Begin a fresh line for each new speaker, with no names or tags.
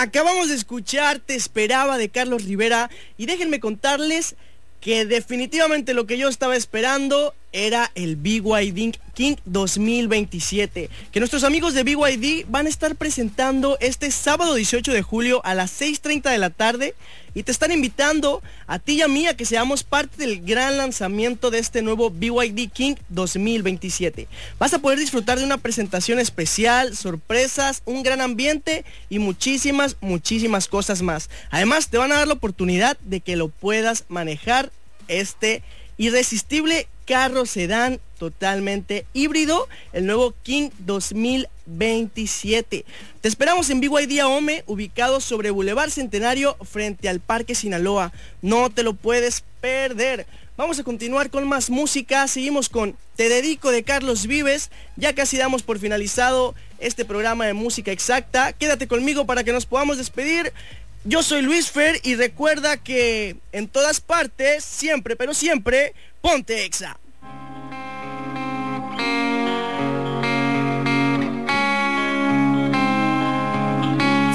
Acabamos de escuchar Te Esperaba de Carlos Rivera y déjenme contarles que definitivamente lo que yo estaba esperando era el BYD King 2027, que nuestros amigos de BYD van a estar presentando este sábado 18 de julio a las 6:30 de la tarde y te están invitando a ti y a mí a que seamos parte del gran lanzamiento de este nuevo BYD King 2027. Vas a poder disfrutar de una presentación especial, sorpresas, un gran ambiente y muchísimas cosas más. Además, te van a dar la oportunidad de que lo puedas manejar este irresistible carro sedán totalmente híbrido, el nuevo King 2027. Te esperamos en BYD Ahome, ubicado sobre Boulevard Centenario frente al Parque Sinaloa. No te lo puedes perder. Vamos a continuar con más música. Seguimos con Te Dedico de Carlos Vives. Ya casi damos por finalizado este programa de música exacta. Quédate conmigo para que nos podamos despedir. Yo soy Luis Fer y recuerda que en todas partes, siempre, pero siempre, ponte Exa.